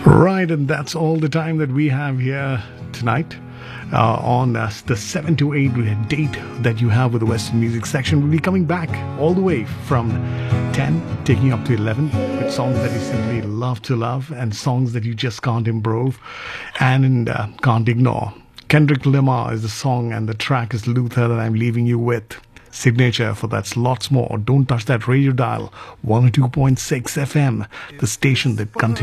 Right, and that's all the time that we have here tonight. On the 7 to 8 date that you have with the Western Music section. We'll be coming back all the way from 10, taking up to 11, with songs that you simply love to love and songs that you just can't improve and can't ignore. Kendrick Lamar is the song, and the track is Luther that I'm leaving you with. Signature for that's lots more. Don't touch that radio dial. 102.6 FM, the station that continues.